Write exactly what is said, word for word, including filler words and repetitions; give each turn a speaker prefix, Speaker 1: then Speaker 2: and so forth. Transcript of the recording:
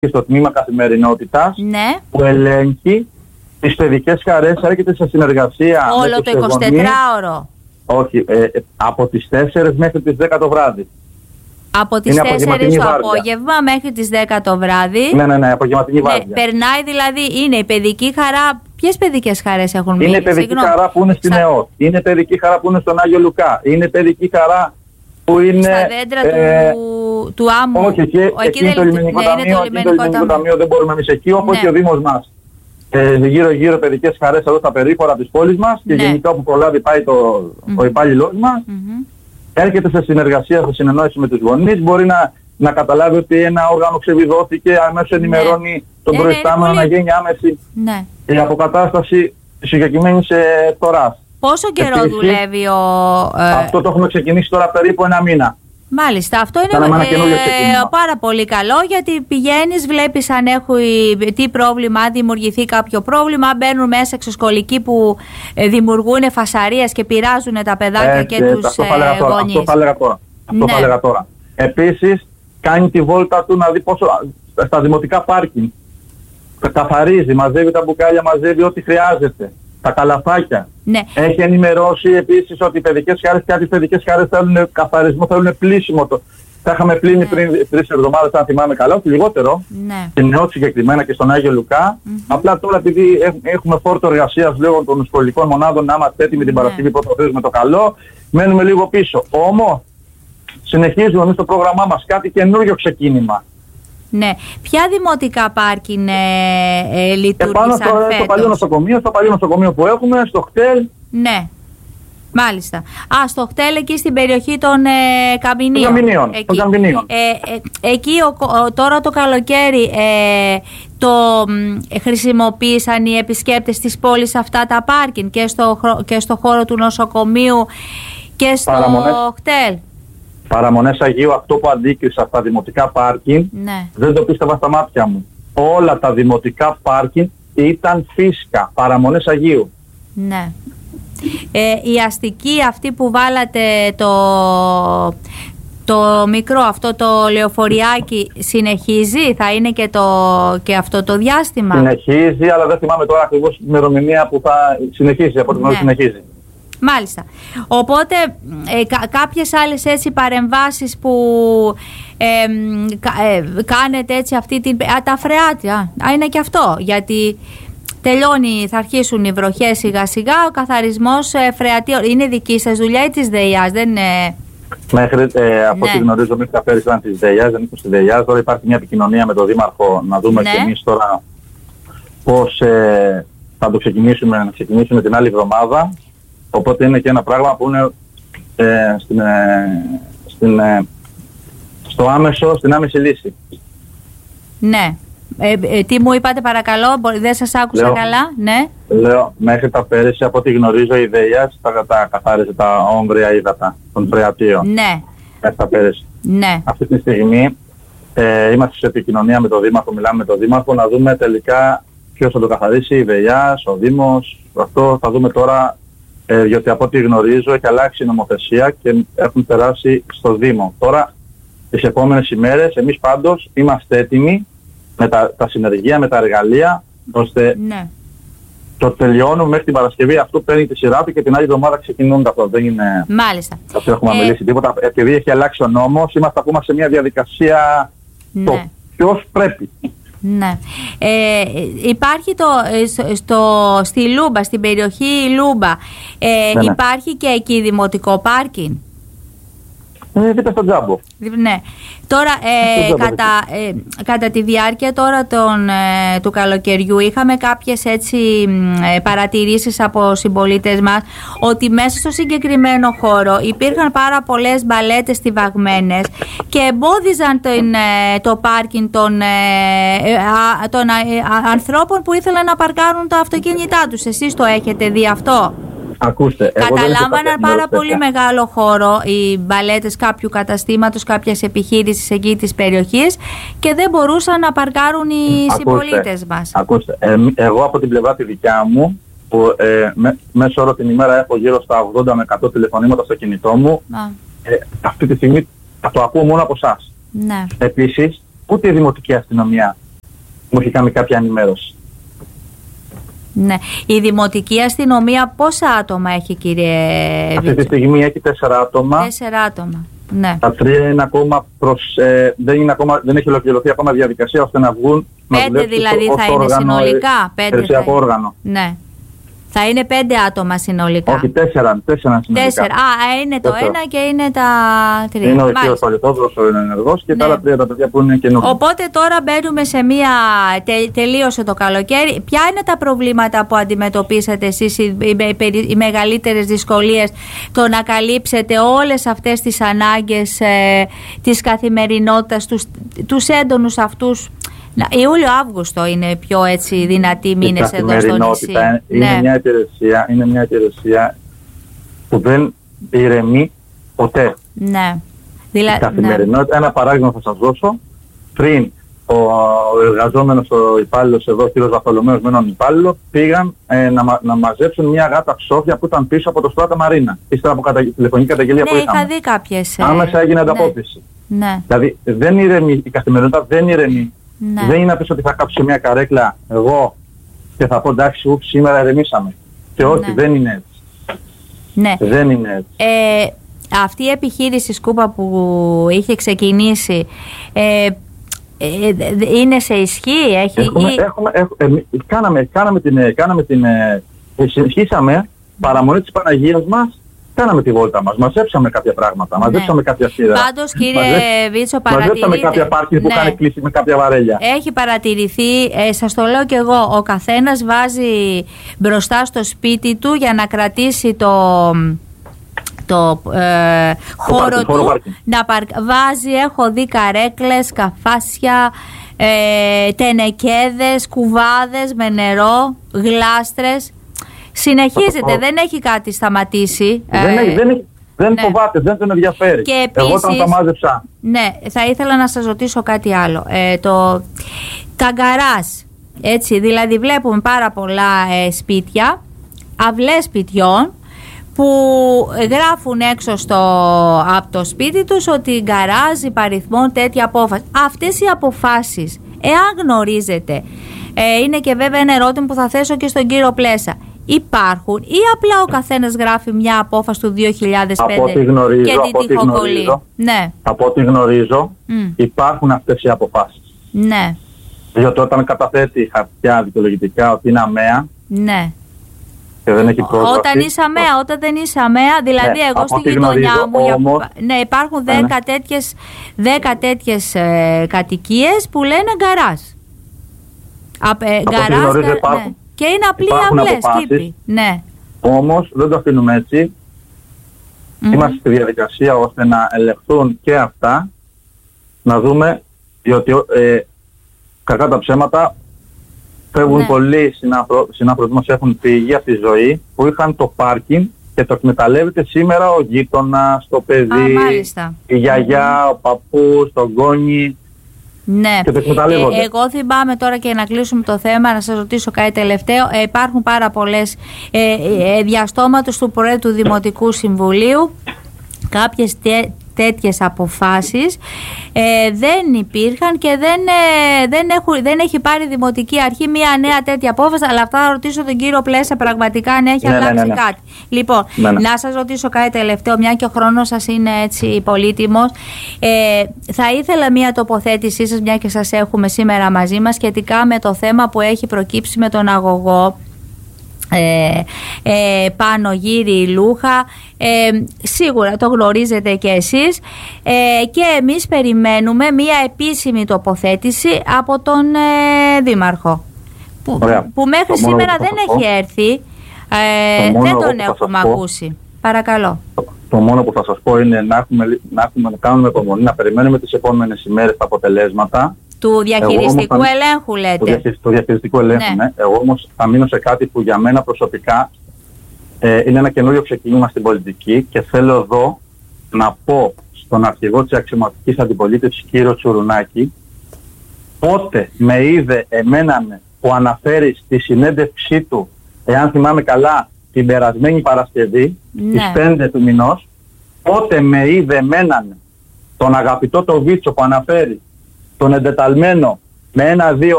Speaker 1: στο τμήμα καθημερινότητας,
Speaker 2: ναι,
Speaker 1: που ελέγχει τις παιδικές χαρές, έρχεται σε συνεργασία
Speaker 2: όλο
Speaker 1: με
Speaker 2: το
Speaker 1: τους
Speaker 2: εικοσιτετράωρο.
Speaker 1: Όχι, ε, από τις τέσσερις μέχρι τις δέκα το βράδυ.
Speaker 2: Από τις
Speaker 1: Είναι
Speaker 2: τέσσερις το
Speaker 1: βάρδια.
Speaker 2: απόγευμα μέχρι τις δέκα το βράδυ.
Speaker 1: Ναι, ναι, ναι, απογευματινή
Speaker 2: Ναι,
Speaker 1: βάρδια.
Speaker 2: περνάει δηλαδή, είναι η παιδική χαρά. Ποιες παιδικές χαρές έχουν μείνει?
Speaker 1: Είναι η παιδική
Speaker 2: Συγγνώμη.
Speaker 1: χαρά που είναι στην
Speaker 2: Στα-
Speaker 1: ΕΟΤ. Είναι η παιδική χαρά που είναι στον Άγιο Λουκά. Είναι η παιδική χαρά που είναι...
Speaker 2: Στα δέντρα
Speaker 1: ε,
Speaker 2: του, του άμμου.
Speaker 1: Όχι, εκεί,
Speaker 2: Ο,
Speaker 1: εκεί είναι το
Speaker 2: δεν-
Speaker 1: λιμενικό
Speaker 2: ναι, είναι
Speaker 1: ταμείο,
Speaker 2: το
Speaker 1: εκεί το
Speaker 2: λιμενικό
Speaker 1: λιμενικό
Speaker 2: ταμείο.
Speaker 1: ταμείο δεν μπορούμε εμείς εκεί, όπως
Speaker 2: Ναι.
Speaker 1: και ο Δήμος μας. Ε, γύρω γύρω παιδικές χαρές εδώ στα περίχωρα της πόλης μας και
Speaker 2: Ναι.
Speaker 1: γενικά που προλάβει πάει το,
Speaker 2: Μμμ.
Speaker 1: ο υπάλληλός μας.
Speaker 2: Μμμ.
Speaker 1: Έρχεται σε συνεργασία, σε συνεννόηση με τους γονείς, μπορεί να, να καταλάβει ότι ένα όργανο ξεβιδώθηκε, αμέσως ενημερώνει τον
Speaker 2: Ναι, ναι,
Speaker 1: προϊστάμενο
Speaker 2: είναι
Speaker 1: να
Speaker 2: πολύ-
Speaker 1: γίνει άμεση
Speaker 2: Ναι.
Speaker 1: η αποκατάσταση της συγκεκριμένης ε, φθοράς.
Speaker 2: Πόσο καιρό
Speaker 1: Επίσης,
Speaker 2: δουλεύει ο... ε,
Speaker 1: Αυτό το έχουμε ξεκινήσει τώρα περίπου ένα μήνα.
Speaker 2: Μάλιστα, αυτό
Speaker 1: Σαν να
Speaker 2: είναι
Speaker 1: με ένα καινούριο ξεκίνημα.
Speaker 2: πάρα πολύ καλό, γιατί πηγαίνεις, βλέπεις αν έχει τι πρόβλημα, αν δημιουργηθεί κάποιο πρόβλημα, μπαίνουν μέσα εξωσχολικοί που ε, δημιουργούν φασαρίες και πειράζουν τα παιδάκια
Speaker 1: Έτσι,
Speaker 2: και τους
Speaker 1: αυτό θα
Speaker 2: ε,
Speaker 1: έλεγα τώρα.
Speaker 2: γονείς.
Speaker 1: Αυτό θα έλεγα τώρα. Αυτό
Speaker 2: Ναι.
Speaker 1: θα έλεγα τώρα. Επίσης, κάνει τη βόλτα του να δει πόσο στα δημοτικά πάρκινγκ. Καθαρίζει, μαζεύει τα μπουκάλια, μαζεύει ό,τι χρειάζεται. Τα καλαθάκια.
Speaker 2: Ναι.
Speaker 1: Έχει ενημερώσει επίσης ότι οι παιδικές χαρές και άλλες παιδικές χαρές θέλουν καθαρισμό, θέλουν πλύσιμο. Το. Τα είχαμε πλύνει
Speaker 2: Ναι.
Speaker 1: πριν τρεις εβδομάδες, αν θυμάμαι καλά, όχι λιγότερο.
Speaker 2: Ναι.
Speaker 1: Στην ΝΕΟΤ συγκεκριμένα και στον Άγιο Λουκά.
Speaker 2: Μμμ.
Speaker 1: Απλά τώρα επειδή έχ- έχουμε φόρτο εργασίας λόγω των σχολικών μονάδων, να είμαστε έτοιμοι την
Speaker 2: Ναι.
Speaker 1: Παρασκευή πρωτοθέως με το καλό, μένουμε λίγο πίσω. Όμως, συνεχίζουμε εμείς το πρόγραμμά μας, κάτι καινούριο ξεκίνημα.
Speaker 2: Ναι. Ποια δημοτικά πάρκινγκ ε, ε,
Speaker 1: Επάνω
Speaker 2: λειτουργήσαν
Speaker 1: στο, στο
Speaker 2: φέτος?
Speaker 1: παλιό νοσοκομείο, στο παλιό νοσοκομείο που έχουμε, στο ΧΤΕΛ,
Speaker 2: Ναι. Μάλιστα. Α, στο ΧΤΕΛ εκεί στην περιοχή των ε, Καμπινίων.
Speaker 1: Των Καμπινίων,
Speaker 2: Εκεί.
Speaker 1: των Καμπινίων.
Speaker 2: Ε, ε, εκεί ο, ο- τώρα το καλοκαίρι ε, το μ, χρησιμοποίησαν οι επισκέπτες της πόλης αυτά τα πάρκινγκ και στο, χρο- και στο χώρο του νοσοκομείου και στο
Speaker 1: Παραμονές.
Speaker 2: ΧΤΕΛ.
Speaker 1: παραμονές Αγίου, αυτό που αντίκρισα στα δημοτικά πάρκινγκ,
Speaker 2: Ναι.
Speaker 1: δεν το πίστευα στα μάτια μου. Όλα τα δημοτικά πάρκινγκ ήταν φύσικα, παραμονές Αγίου.
Speaker 2: Ναι. Ε, η αστική αυτή που βάλατε το, το μικρό αυτό το λεωφοριάκι συνεχίζει, θα είναι και, το, και αυτό το διάστημα?
Speaker 1: Συνεχίζει, αλλά δεν θυμάμαι τώρα ακριβώς την ημερομηνία που θα συνεχίσει, από την ώρα
Speaker 2: Ναι.
Speaker 1: συνεχίζει.
Speaker 2: Μάλιστα. Οπότε ε, κα, κάποιες άλλες έτσι παρεμβάσεις που ε, μ, κα- ε, κάνετε έτσι αυτή την... Α, τα φρεάτια, α, είναι και αυτό, γιατί τελειώνει, θα αρχίσουν οι βροχές σιγά σιγά, ο καθαρισμός ε, φρεατίων. Είναι δική σας δουλειά ή της ΔΕΙΑΣ? Δεν είναι...
Speaker 1: Μέχρι, ε, από
Speaker 2: Ναι.
Speaker 1: ό,τι γνωρίζω, μέχρι τα πέρυσι ήταν της ΔΕΙΑΣ, δεν ήρθαν στη ΔΕΙΑΣ. Τώρα υπάρχει μια επικοινωνία με τον Δήμαρχο να δούμε
Speaker 2: Ναι.
Speaker 1: και εμείς τώρα πώς ε, θα το ξεκινήσουμε, να ξεκινήσουμε την άλλη εβδομάδα. Οπότε είναι και ένα πράγμα που είναι ε, στην, ε, στην, ε, στο άμεσο, στην άμεση λύση.
Speaker 2: Ναι. Ε, ε, τι μου είπατε παρακαλώ, μπο- δεν σας άκουσα
Speaker 1: Λέω.
Speaker 2: καλά. Ναι.
Speaker 1: Λέω, μέχρι τα πέρυσι, από ό,τι γνωρίζω, η ΔΕΙΑΣ τα, τα καθάριζε τα όγκρια ύδατα των φρεατίων.
Speaker 2: Ναι.
Speaker 1: Μέχρι τα πέρυσι.
Speaker 2: Ναι.
Speaker 1: Αυτή τη στιγμή ε, είμαστε σε επικοινωνία με τον Δήμαρχο, μιλάμε με τον Δήμαρχο να δούμε τελικά ποιος θα το καθαρίσει, η ΔΕΙΑΣ, ο Δήμος. Αυτό θα δούμε τώρα, ε, διότι από ό,τι γνωρίζω έχει αλλάξει η νομοθεσία και έχουν περάσει στο Δήμο. Τώρα, τις επόμενες ημέρες, εμείς πάντως είμαστε έτοιμοι με τα, τα συνεργεία, με τα εργαλεία, ώστε
Speaker 2: Ναι.
Speaker 1: το τελειώνουμε μέχρι την Παρασκευή. Αυτό παίρνει τη σειρά του και την άλλη εβδομάδα ξεκινούν αυτό. Δεν είναι...
Speaker 2: Μάλιστα.
Speaker 1: Αυτό έχουμε
Speaker 2: Ε,
Speaker 1: μιλήσει τίποτα. Επειδή έχει αλλάξει ο νόμος, είμαστε ακόμα σε μια διαδικασία το
Speaker 2: Ναι.
Speaker 1: ποιος πρέπει.
Speaker 2: Ναι. Ε, υπάρχει το, ε, στο, στο- στη Λούμπα, στην περιοχή Λούμπα, ε,
Speaker 1: Ναι, ναι.
Speaker 2: υπάρχει και εκεί δημοτικό πάρκινγκ?
Speaker 1: Ε, δείτε στον Τζάμπο.
Speaker 2: Ναι. Τώρα, ε,
Speaker 1: Αυτό δεν
Speaker 2: κατά, ε, κατά τη διάρκεια τώρα των, ε, του καλοκαιριού είχαμε κάποιες έτσι μ, ε, παρατηρήσεις από συμπολίτες μας ότι μέσα στο συγκεκριμένο χώρο υπήρχαν πάρα πολλές μπαλέτες στιβαγμένες και εμπόδιζαν τον, ε, το πάρκινγκ των, ε, ε, α, των ε, α, ανθρώπων που ήθελαν να παρκάρουν τα αυτοκίνητά τους. Εσείς το έχετε δει αυτό?
Speaker 1: Ακούστε. εγώ δεν έχω
Speaker 2: Καταλάμβαναν
Speaker 1: κάποια
Speaker 2: πάρα
Speaker 1: τέτοια.
Speaker 2: πολύ μεγάλο χώρο οι μπαλέτες κάποιου καταστήματος, κάποιας επιχείρησης εκεί της περιοχής και δεν μπορούσαν να παρκάρουν οι
Speaker 1: Ακούστε,
Speaker 2: συμπολίτες μας.
Speaker 1: Ακούστε, ε, εγώ από την πλευρά τη δικιά μου, που ε, με, μέσω όρο την ημέρα έχω γύρω στα ογδόντα με εκατό τηλεφωνήματα στο κινητό μου,
Speaker 2: Α,
Speaker 1: ε, αυτή τη στιγμή θα το ακούω μόνο από εσάς.
Speaker 2: ναι.
Speaker 1: Επίσης, ούτε η Δημοτική Αστυνομία μου έχει κάνει κάποια ενημέρωση.
Speaker 2: Ναι. Η Δημοτική Αστυνομία πόσα άτομα έχει, κύριε Βίτσο?
Speaker 1: Αυτή τη στιγμή έχει τέσσερα άτομα.
Speaker 2: Τέσσερα άτομα. Ναι.
Speaker 1: Τα τρία είναι ακόμα προς, ε, δεν, είναι ακόμα, δεν έχει ολοκληρωθεί ακόμα διαδικασία ώστε να βγουν.
Speaker 2: Πέντε δηλαδή
Speaker 1: στο,
Speaker 2: θα είναι
Speaker 1: όργανο,
Speaker 2: συνολικά. Πέντε θα είναι.
Speaker 1: Όργανο.
Speaker 2: Ναι. Θα είναι πέντε άτομα συνολικά.
Speaker 1: Όχι, τέσσερα, τέσσερα συνολικά.
Speaker 2: Τέσσερα. Α, είναι το τέσσερα. Ένα και είναι τα τρία.
Speaker 1: Είναι ο κύριος Παλαιοτόπουλος, ο ενεργός, και ναι. τα άλλα τρία τα παιδιά που είναι καινούργια.
Speaker 2: Οπότε τώρα μπαίνουμε σε μία. Τε, τελείωσε το καλοκαίρι. Ποια είναι τα προβλήματα που αντιμετωπίσατε εσείς, οι, οι, οι μεγαλύτερες δυσκολίες, το να καλύψετε όλες αυτές τις ανάγκες ε, της καθημερινότητας, τους, τους έντονους αυτούς? Ιούλιο-Αύγουστο είναι πιο έτσι δυνατοί μήνες εδώ στο νησί.
Speaker 1: Είναι,
Speaker 2: ναι.
Speaker 1: μια υπηρεσία, είναι μια υπηρεσία που δεν ηρεμεί ποτέ.
Speaker 2: Ναι. Δηλα...
Speaker 1: Η καθημερινότητα, ναι. Ένα παράδειγμα θα σας δώσω. Πριν ο, ο εργαζόμενος, ο υπάλληλος εδώ, ο κ. Βαρθολομέος με έναν υπάλληλο, πήγαν ε, να, μα, να μαζέψουν μια γάτα ψόφια που ήταν πίσω από το Στράτα Μαρίνα. Ύστερα από κατα... τηλεφωνική καταγγελία
Speaker 2: ναι,
Speaker 1: που είχαμε.
Speaker 2: Ναι, είχα δει κάποιες. Ε...
Speaker 1: Άμεσα έγινε ανταπόκριση.
Speaker 2: Ναι.
Speaker 1: Δηλαδή δεν ηρεμεί, η καθημερινότητα δεν ηρεμεί.
Speaker 2: Ναι.
Speaker 1: Δεν είναι να πεις ότι θα κάψω μια καρέκλα εγώ και θα πω εντάξει, ουπ, σήμερα ερεμήσαμε. Και όχι, ναι. δεν είναι έτσι.
Speaker 2: Ναι.
Speaker 1: Δεν είναι έτσι.
Speaker 2: Ε, αυτή η επιχείρηση Σκούπα που είχε ξεκινήσει ε, ε, είναι σε ισχύ? Έχει...
Speaker 1: Έχουμε, έχουμε, έχουμε, ε, κάναμε, κάναμε την, κάναμε την ε, συνεχίσαμε παραμονή της Παναγίας μας. Κάναμε τη βόλτα μας, μαζέψαμε κάποια πράγματα, ναι. μαζέψαμε κάποια σίδερα.
Speaker 2: Πάντως, κύριε Βίτσο, παρατηρείτε.
Speaker 1: Μαζέψαμε κάποια πάρκινγκ που ναι. κάνει κλείσει με κάποια βαρέλια.
Speaker 2: Έχει παρατηρηθεί, ε, σας το λέω κι εγώ, ο καθένας βάζει μπροστά στο σπίτι του για να κρατήσει το, το ε, χώρο του. Να παρ, βάζει, έχω δει καρέκλες, καφάσια, ε, τενεκέδες, κουβάδες με νερό, γλάστρες. Συνεχίζεται, δεν έχει κάτι σταματήσει.
Speaker 1: Δεν, έχει, δεν, έχει, δεν ναι. φοβάται, δεν τον ενδιαφέρει.
Speaker 2: Και επίσης,
Speaker 1: εγώ όταν τα μάζεψα.
Speaker 2: Ναι, θα ήθελα να σας ρωτήσω κάτι άλλο. Ε, το, τα γκαράζ, έτσι, δηλαδή βλέπουμε πάρα πολλά ε, σπίτια, αυλές σπιτιών, που γράφουν έξω στο, από το σπίτι τους ότι γκαράζ υπαριθμών τέτοια απόφαση. Αυτές οι αποφάσεις, εάν γνωρίζετε, ε, είναι και βέβαια ένα ερώτημα που θα θέσω και στον κύριο Πλέσα, υπάρχουν ή απλά ο καθένας γράφει μια απόφαση του δύο χιλιάδες πέντε
Speaker 1: γνωρίζω,
Speaker 2: και την τυχοκολλεί? Ναι.
Speaker 1: Από ό,τι γνωρίζω mm. υπάρχουν αυτές οι αποφάσεις.
Speaker 2: Ναι.
Speaker 1: Διότι όταν καταθέτει χαρτιά δικαιολογητικά ότι είναι αμαία,
Speaker 2: ναι.
Speaker 1: και δεν έχει πρόσβαση.
Speaker 2: Όταν είσαι αμαία, όταν δεν είσαι αμαία, δηλαδή ναι, εγώ στη γειτονιά μου, όμως, ναι, υπάρχουν δέκα ναι. τέτοιες, δέκα τέτοιες ε, κατοικίες που λένε γκαράζ. Ε, γκαράζ, γκαράζ ναι. Και είναι απλή αυλές κήπη. Ναι.
Speaker 1: Όμως δεν το αφήνουμε έτσι. Mm-hmm. Είμαστε στη διαδικασία ώστε να ελεγχθούν και αυτά, να δούμε, διότι ε, κακά τα ψέματα φεύγουν ναι. πολλοί συνάνθρωποι μας, έχουν φύγει από τη ζωή, που είχαν το πάρκινγκ και το εκμεταλλεύεται σήμερα ο γείτονας, το παιδί,
Speaker 2: Α,
Speaker 1: η γιαγιά, mm-hmm. ο παππούς, το γόνι.
Speaker 2: Ναι, ε, εγώ θυμάμαι τώρα, και να κλείσουμε το θέμα, να σας ρωτήσω κάτι τελευταίο. Ε, υπάρχουν πάρα πολλές ε, ε, διαστόματος του Προέδρου του Δημοτικού Συμβουλίου, κάποιες τε, τέτοιες αποφάσεις ε, δεν υπήρχαν και δεν, ε, δεν, έχουν, δεν έχει πάρει η Δημοτική Αρχή μια νέα τέτοια απόφαση, αλλά αυτά θα ρωτήσω τον κύριο Πλέσα πραγματικά αν έχει ναι, αλλάξει ναι, ναι, ναι. κάτι. Λοιπόν, ναι, ναι. να σας ρωτήσω κάτι τελευταίο, μια και ο χρόνος σας είναι έτσι πολύτιμος. Ε, θα ήθελα μια τοποθέτησή σας, μια και σας έχουμε σήμερα μαζί μας, σχετικά με το θέμα που έχει προκύψει με τον αγωγό Ε, ε, πάνω γύρι Λούχα. ε, σίγουρα το γνωρίζετε και εσείς, ε, και εμείς περιμένουμε μία επίσημη τοποθέτηση από τον ε, Δήμαρχο που, που μέχρι το σήμερα δεν έχει έρθει, ε, δεν τον έχουμε ακούσει. Παρακαλώ.
Speaker 1: Το, το μόνο που θα σας πω είναι να, έχουμε, να, έχουμε, να κάνουμε υπομονή, να περιμένουμε τις επόμενες ημέρες τα αποτελέσματα
Speaker 2: του διαχειριστικού όμως, ελέγχου, λέτε.
Speaker 1: Του, διαχει, του διαχειριστικού ελέγχου, ναι. ναι. Εγώ όμως θα μείνω σε κάτι που για μένα προσωπικά ε, είναι ένα καινούριο ξεκίνημα στην πολιτική, και θέλω εδώ να πω στον αρχηγό της αξιωματικής αντιπολίτευσης, κύριο Τσουρουνάκη, πότε με είδε εμένα που αναφέρει στη συνέντευξή του, εάν θυμάμαι καλά, την περασμένη Παρασκευή, ναι. τις πέντε του μηνός, πότε με είδε εμένα τον αγαπητό το Βίτσο που αναφέρει τον εντεταλμένο με ένα-δύο